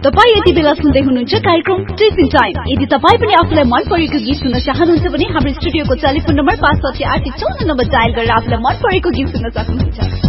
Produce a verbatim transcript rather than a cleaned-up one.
तपाई यति बेला सुन्दै हुनुहुन्छ कार्यक्रम टिचिङ टाइम। यदि तपाई पनि आफुलाई मन परेको गीत सुन्न चाहनुहुन्छ भने हाम्रो स्टुडियोको टेलिफोन नम्बर पाँच साठी आठ चौन्न नम्बर डायल गरेर आफुलाई मन परेको गीत सुन्न सक्नुहुन्छ।